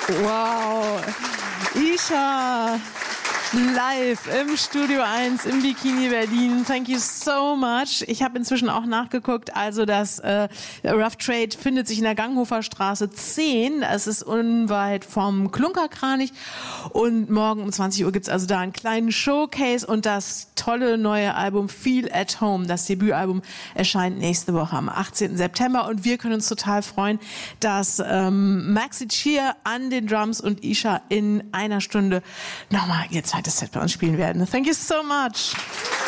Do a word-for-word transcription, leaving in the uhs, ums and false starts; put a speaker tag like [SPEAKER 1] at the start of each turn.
[SPEAKER 1] Wow. Isha, live im Studio eins im Bikini Berlin. Thank you so much. Ich habe inzwischen auch nachgeguckt. Also das äh, Rough Trade findet sich in der Ganghofer Straße zehn. Es ist unweit vom Klunkerkranich. Und morgen um zwanzig Uhr gibt's also da einen kleinen Showcase. Und das tolle neue Album Feel at Home, das Debütalbum, erscheint nächste Woche am achtzehnten September. Und wir können uns total freuen, dass ähm, Maxi Cheer an den Drums und Isha in einer Stunde nochmal ihr zweites Set bei uns spielen werden. Thank you so much.